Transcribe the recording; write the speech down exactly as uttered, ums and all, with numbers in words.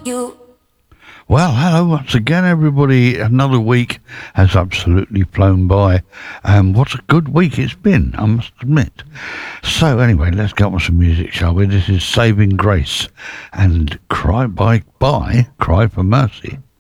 you. Well, hello once again, everybody. Another week has absolutely flown by. And what a good week it's been, I must admit. So, anyway, let's get on with some music, shall we? This is Saving Grace and Cry by Bye, Cry for Mercy.